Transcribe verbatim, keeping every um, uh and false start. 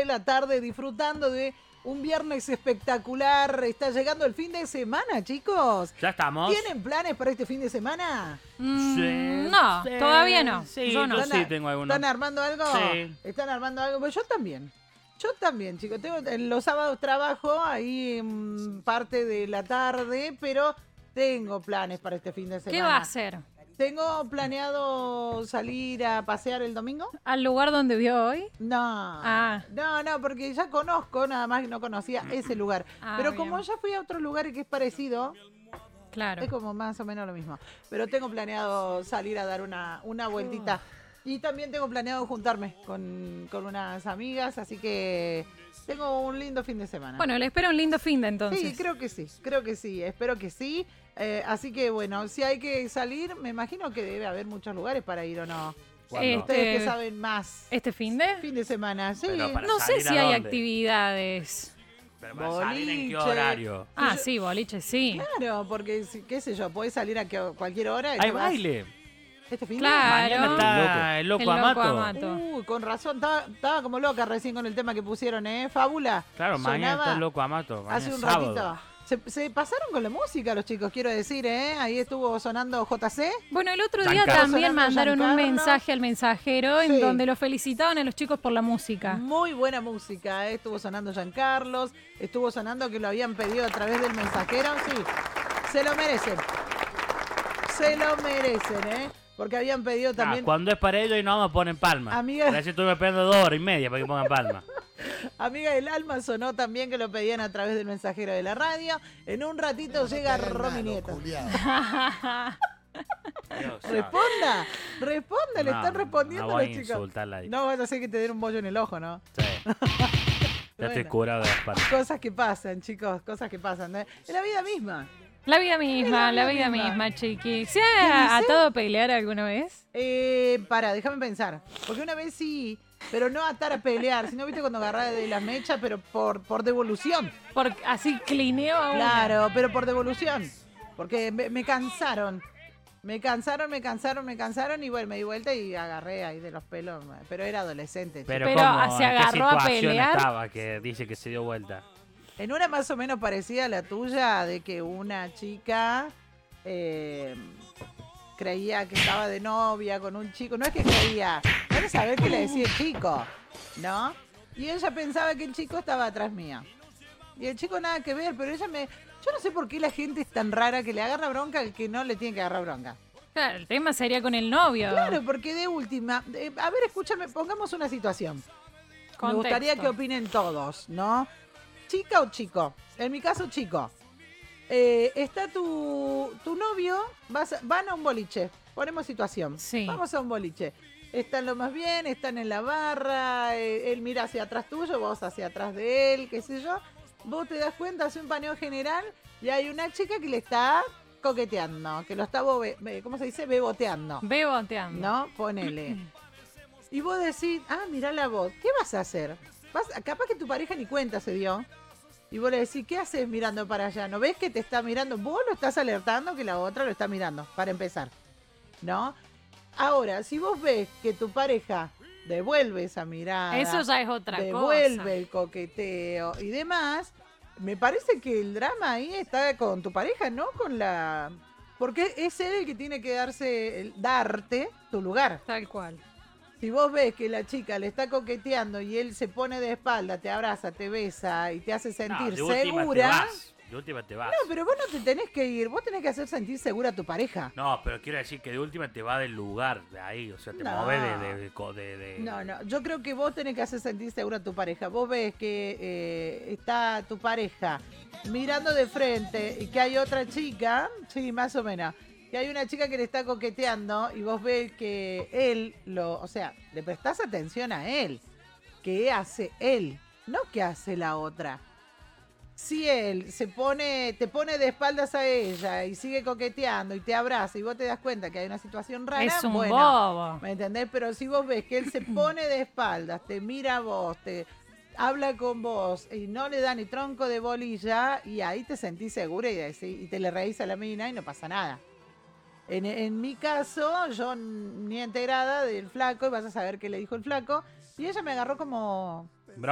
de la tarde disfrutando de un viernes espectacular. Está llegando el fin de semana, chicos. Ya estamos. ¿Tienen planes para este fin de semana? Mm, Sí, no, sí, todavía no. Sí, Yo no. yo sí tengo alguno. ¿Están armando algo? Sí. ¿Están armando algo? Pues yo también. Yo también, chicos. Tengo, en los sábados trabajo ahí en parte de la tarde, pero tengo planes para este fin de semana. ¿Qué va a hacer? ¿Tengo planeado salir a pasear el domingo? ¿Al lugar donde vio hoy? No. Ah. No, no, porque ya conozco, nada más que no conocía ese lugar. Ah, pero bien. como ya fui a otro lugar que es parecido, Claro. es como más o menos lo mismo. Pero tengo planeado salir a dar una, una vueltita. Y también tengo planeado juntarme con, con unas amigas, así que tengo un lindo fin de semana. Bueno, le espero un lindo fin de entonces. Sí, creo que sí, creo que sí, espero que sí. Eh, así que bueno, si hay que salir, me imagino que debe haber muchos lugares para ir o no. ¿Cuándo? Ustedes que Este, saben más. ¿Este fin de? Fin de semana, sí. Pero para No sé salir si a hay dónde. actividades. Pero para salir en qué Boliche. horario. Ah, yo- sí, boliche, sí. Claro, porque si- qué sé yo, podés salir a que- cualquier hora. y Hay te vas- baile. Este fin Claro. Mañana está el loco, El loco Amato. Amato. Uy, con razón, estaba, estaba como loca recién con el tema que pusieron, ¿eh? Fábula. Claro, mañana Sonaba está el loco Amato. Mañana hace un sábado. ratito. Se, se pasaron con la música los chicos, quiero decir, ¿eh? Ahí estuvo sonando J C. Bueno, el otro Giancarlo. día también Sonando mandaron un Giancarlo. mensaje al mensajero Sí. en donde lo felicitaban a los chicos por la música. Muy buena música, ¿eh? Estuvo sonando Giancarlos, estuvo sonando que lo habían pedido a través del mensajero. Sí, se lo merecen. Se lo merecen, ¿eh? Porque habían pedido Ah, también... cuando es para ellos y no me ponen palma. Amiga- Por eso estuve esperando dos horas y media para que pongan palma. Amiga del Alma sonó también que lo pedían a través del mensajero de la radio. En un ratito llega Romy Nieto. Dios, Responda, responda, le No, están respondiendo no voy los a chicos. insultarla ahí. No vas a hacer que te den un bollo en el ojo, ¿no? Sí. Ya estoy Bueno. curado de la espalda. Cosas que pasan, chicos, cosas que pasan. ¿eh? En la vida misma. La vida misma, la la vida vida misma. misma, chiqui. ¿Se ¿Qué ha dice? atado a pelear alguna vez? Eh, para, déjame pensar. Porque una vez sí, pero no atar a pelear, sino viste cuando agarraba de las mechas, pero por, por devolución. Porque así clineo a una. Claro, pero por devolución. Porque me, me cansaron. Me cansaron, me cansaron, me cansaron y bueno, me di vuelta y agarré ahí de los pelos. Pero era adolescente. Pero, Pero, ¿cómo? ¿se ¿En qué agarró a situación pelear? estaba que dice que se dio vuelta? En una más o menos parecida a la tuya, de que una chica eh, creía que estaba de novia con un chico. No es que creía, no saber qué le decía el chico, ¿no? Y ella pensaba que el chico estaba atrás mía. Y el chico nada que ver, pero ella me... Yo no sé por qué la gente es tan rara que le agarra bronca al que no le tiene que agarrar bronca. Claro, el tema sería con el novio. Claro, porque de última... eh, a ver, escúchame, pongamos una situación. Me Contexto. gustaría que opinen todos, ¿no? ¿Chica o chico? En mi caso, chico. Eh, está tu, tu novio, vas a- van a un boliche. Ponemos situación. Sí. Vamos a un boliche. Están lo más bien, están en la barra, eh, él mira hacia atrás tuyo, vos hacia atrás de él, qué sé yo. Vos te das cuenta, hace un paneo general y hay una chica que le está coqueteando, que lo está, bobe- be- ¿cómo se dice? Beboteando. Beboteando. ¿No? Ponele. Y vos decís, ah, mirá la voz, ¿qué vas a hacer? Vas, capaz que tu pareja ni cuenta se dio. Y vos le decís, ¿qué haces mirando para allá? ¿No ves que te está mirando? Vos lo estás alertando que la otra lo está mirando, para empezar. ¿No? Ahora, si vos ves que tu pareja devuelve esa mirada, Eso ya es otra devuelve cosa. el coqueteo y demás, me parece que el drama ahí está con tu pareja, no con la... Porque es él el que tiene que darse, el- darte tu lugar. Tal cual. Si vos ves que la chica le está coqueteando y él se pone de espalda, te abraza, te besa y te hace No, sentir de última te segura... vas. De última te vas. No, pero vos no te tenés que ir, vos tenés que hacer sentir segura a tu pareja. No, pero quiero decir que de última te va del lugar de ahí, o sea, te No. mueves de, de, de, de- de- No, no, yo creo que vos tenés que hacer sentir segura a tu pareja. Vos ves que eh, está tu pareja mirando de frente y que hay otra chica, sí, más o menos, que hay una chica que le está coqueteando y vos ves que él, lo, o sea, le prestás atención a él. ¿Qué hace él? No qué hace la otra. Si él se pone, te pone de espaldas a ella y sigue coqueteando y te abraza y vos te das cuenta que hay una situación rara, Es un bueno, bobo. ¿me entendés? Pero si vos ves que él se pone de espaldas, te mira a vos, te habla con vos y no le da ni tronco de bolilla, y ahí te sentís segura y, decís- y te le reís a la mina y no pasa nada. En, en mi caso, yo ni enterada del flaco, y vas a saber qué le dijo el flaco, y ella me agarró como